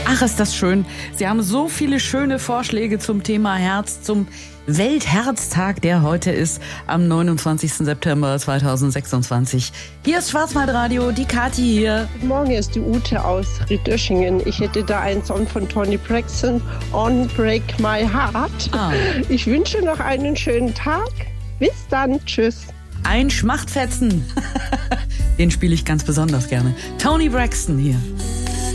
Ach, ist das schön. Sie haben so viele schöne Vorschläge zum Thema Herz, zum Weltherztag, der heute ist, am 29. September 2026. Hier ist Schwarzwaldradio, die Kathi hier. Guten Morgen, hier ist die Ute aus Riedöschingen. Ich hätte da einen Song von Toni Braxton, On Break My Heart. Ich wünsche noch einen schönen Tag. Bis dann, tschüss. Ein Schmachtfetzen. Den spiele ich ganz besonders gerne. Toni Braxton hier.